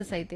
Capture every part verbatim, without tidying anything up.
అయితే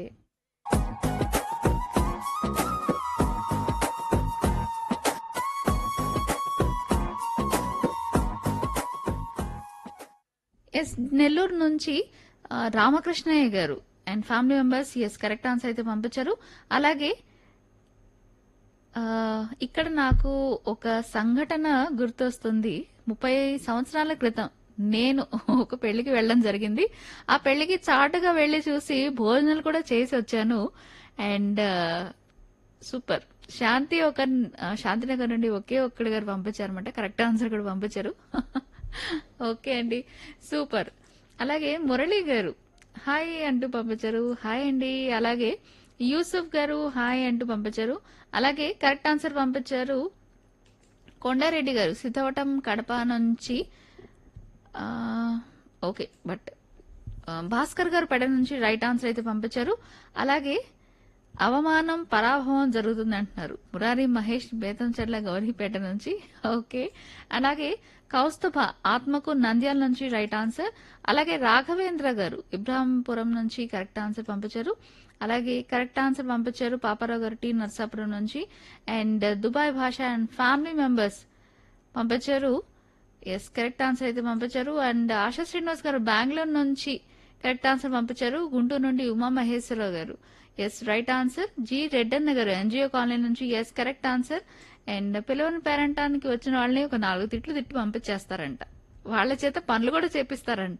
ఎస్ నెల్లూరు నుంచి ఆ, రామకృష్ణయ్య గారు and family members yes correct answer అయితే పంపించారు. అలాగే ఆ, ఇక్కడ నాకు ఒక సంఘటన గుర్తొస్తుంది. ముప్పై సంవత్సరాల క్రితం నేను ఒక పెళ్లికి వెళ్ళడం జరిగింది. ఆ పెళ్లికి చాటుగా వెళ్లి చూసి భోజనాలు కూడా చేసి వచ్చాను. అండ్ సూపర్ శాంతి ఒక ఆ, శాంతినగర్ నుండి ఒకే ఒక్కడి గారు పంపించారన్నమాట. కరెక్ట్ ఆన్సర్ కూడా పంపించారు. ఓకే అండి, సూపర్. అలాగే మురళి గారు హాయ్ అంటూ పంపించారు. హాయ్ అండి. అలాగే యూసుఫ్ గారు హాయ్ అంటూ పంపించారు. అలాగే కరెక్ట్ ఆన్సర్ పంపించారు కొండారెడ్డి గారు సిద్ధవటం కడప నుంచి. ఆ, ఓకే బట్ ఆ, భాస్కర్ గారు పెడ నుంచి రైట్ ఆన్సర్ అయితే పంపించారు. అలాగే అవమానం పరాభవం జరుగుతుంది అంటున్నారు మురారి మహేష్ బేతంచెర్ల గౌరీపేట నుంచి. ఓకే. అలాగే కౌస్తుభ ఆత్మకు నంద్యాల నుంచి రైట్ ఆన్సర్. అలాగే రాఘవేంద్ర గారు ఇబ్రాహింపురం నుంచి కరెక్ట్ ఆన్సర్ పంపించారు. అలాగే కరెక్ట్ ఆన్సర్ పంపించారు పాపారావు గారు టీ నర్సాపురం నుంచి. అండ్ దుబాయ్ భాష అండ్ ఫ్యామిలీ మెంబర్స్ పంపించారు. ఎస్ కరెక్ట్ ఆన్సర్ అయితే పంపించారు. అండ్ ఆశా శ్రీనివాస్ గారు బెంగళూరు నుంచి కరెక్ట్ ఆన్సర్ పంపించారు. గుంటూరు నుండి ఉమా మహేశ్వరరావు గారు yes right answer. G Reddanna గారు ఎన్జిఓ కాలనీ నుంచి ఎస్ కరెక్ట్ ఆన్సర్. అండ్ పిల్లవని పేరంటానికి వచ్చిన వాళ్ళని ఒక నాలుగు తిట్లు తిట్టి పంపించేస్తారంట. వాళ్ళ చేత పనులు కూడా చేపిస్తారంట.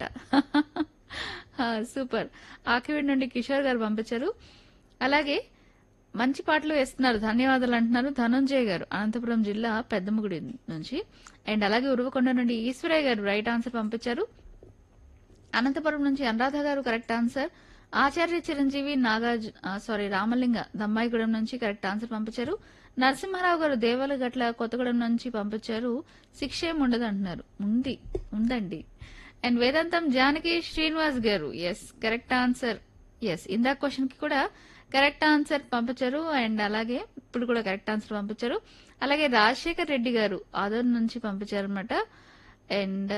సూపర్. ఆకివీడి నుండి కిషోర్ గారు పంపించారు. అలాగే మంచి పాటలు వేస్తున్నారు ధన్యవాదాలు అంటున్నారు ధనుంజయ్ గారు అనంతపురం జిల్లా పెద్దమ్మగుడి నుంచి. అండ్ అలాగే ఉరువకొండ నుండి ఈశ్వరయ్య గారు రైట్ ఆన్సర్ పంపించారు. అనంతపురం నుంచి అనురాధ గారు కరెక్ట్ ఆన్సర్. ఆచార్య చిరంజీవి నాగార్జు సారీ రామలింగ దమ్మాయిగూడెం నుంచి కరెక్ట్ ఆన్సర్ పంపించారు. నరసింహారావు గారు దేవాలగట్ల కొత్తగూడెం నుంచి పంపించారు. శిక్ష ఏమి ఉండదు అంటున్నారు. ఉంది ఉందండి. అండ్ వేదాంతం జానకి శ్రీనివాస్ గారు ఎస్ కరెక్ట్ ఆన్సర్. ఎస్ ఇందాక క్వశ్చన్ కి కూడా కరెక్ట్ ఆన్సర్ పంపించారు. అండ్ అలాగే ఇప్పుడు కూడా కరెక్ట్ ఆన్సర్ పంపించారు. అలాగే రాజశేఖర్ రెడ్డి గారు ఆదోర్ నుంచి పంపించారు అనమాట. అండ్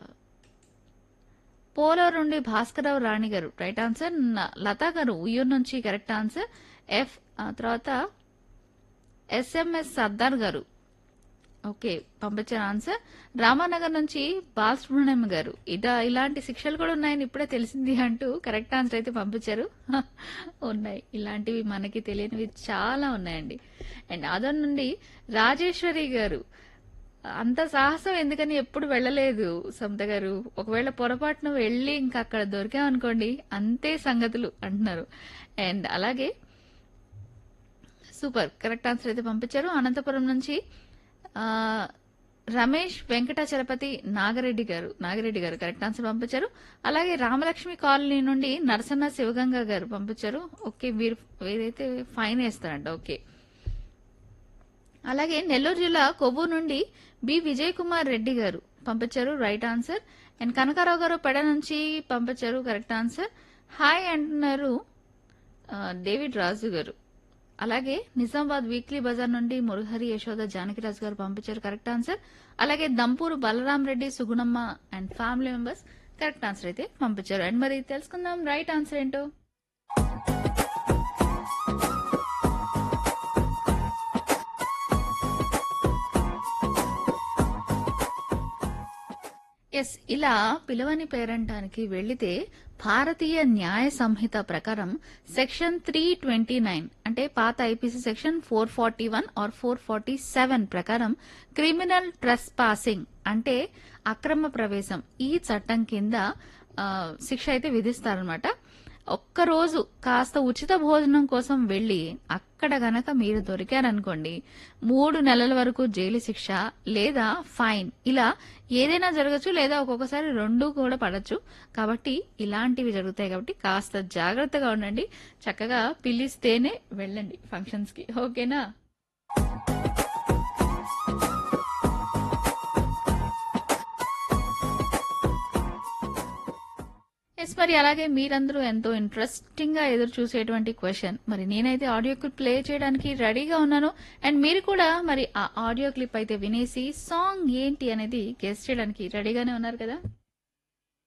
పోలవరం నుండి భాస్కరరావు రాణి గారు రైట్ ఆన్సర్. లతా గారు ఉయ్యూరు నుంచి కరెక్ట్ ఆన్సర్. ఎఫ్ ఆ తర్వాత ఎస్ఎంఎస్ సర్దార్ గారు ఓకే పంపించారు ఆన్సర్. రామానగర్ నుంచి బాలసుబ్రహ్మణ్యం గారు ఇదా ఇలాంటి శిక్షలు కూడా ఉన్నాయని ఇప్పుడే తెలిసింది అంటూ కరెక్ట్ ఆన్సర్ అయితే పంపించారు. ఉన్నాయి ఇలాంటివి మనకి తెలియనివి చాలా ఉన్నాయండి. అండ్ ఆదర్ నుండి రాజేశ్వరి గారు అంత సాహసం ఎందుకని ఎప్పుడు వెళ్ళలేదు సమత గారు. ఒకవేళ పొరపాటున వెళ్ళి ఇంకా అక్కడ దొరికామనుకోండి అంతే సంగతులు అంటున్నారు. అండ్ అలాగే సూపర్ కరెక్ట్ ఆన్సర్ అయితే పంపించారు. అనంతపురం నుంచి ఆ రమేష్ వెంకటాచలపతి నాగరెడ్డి గారు నాగిరెడ్డి గారు కరెక్ట్ ఆన్సర్ పంపించారు. అలాగే రామలక్ష్మి కాలనీ నుండి నరసన్న శివగంగ గారు పంపించారు. ఓకే వీరు వీరైతే ఫైన్ వేస్తారంట. ఓకే. అలాగే నెల్లూరు జిల్లా కొవ్వూరు నుండి బి విజయ్ కుమార్ రెడ్డి గారు పంపించారు రైట్ ఆన్సర్. అండ్ కనకారావు గారు పెడ నుంచి పంపించారు కరెక్ట్ ఆన్సర్. హాయ్ అంటున్నారు ఆ, డేవిడ్ రాజు గారు. అలాగే నిజామాబాద్ వీక్లీ బజార్ నుండి మురుహరి యశోద జానకిరాజు గారు పంపించారు కరెక్ట్ ఆన్సర్. అలాగే Dampuru Balaram Reddy Sugunamma and family members correct answer అయితే పంపించారు. అండ్ మరి తెలుసుకుందాం రైట్ ఆన్సర్ ఏంటో. ఎస్ ఇలా పిలవని పేరంటానికి వెళ్లితే భారతీయ న్యాయ సంహిత ప్రకారం సెక్షన్ త్రీ ట్వంటీ నైన్ అంటే పాత IPC section four forty one or four forty seven ప్రకారం క్రిమినల్ ట్రెస్ పాసింగ్ అంటే అక్రమ ప్రవేశం ఈ చట్టం కింద ఆ, శిక్ష అయితే విధిస్తారనమాట. ఒక్కరోజు కాస్త ఉచిత భోజనం కోసం వెళ్లి అక్కడ గనక మీరు దొరికారనుకోండి మూడు నెలల వరకు జైలు శిక్ష లేదా ఫైన్ ఇలా ఏదైనా జరగచ్చు లేదా ఒక్కొక్కసారి రెండు కూడా పడచ్చు. కాబట్టి ఇలాంటివి జరుగుతాయి కాబట్టి కాస్త జాగ్రత్తగా ఉండండి. చక్కగా పిలిస్తేనే వెళ్ళండి ఫంక్షన్స్ కి. ఓకేనా. ఎస్ మరి అలాగే మీరందరూ ఎంతో ఇంట్రెస్టింగ్ గా ఎదురు చూసేటువంటి క్వశ్చన్ మరి నేనైతే ఆడియో క్లిప్ ప్లే చేయడానికి రెడీగా ఉన్నాను. అండ్ మీరు కూడా మరి ఆ ఆడియో క్లిప్ అయితే వినేసి సాంగ్ ఏంటి అనేది గెస్ట్ చేయడానికి రెడీగానే ఉన్నారు కదా.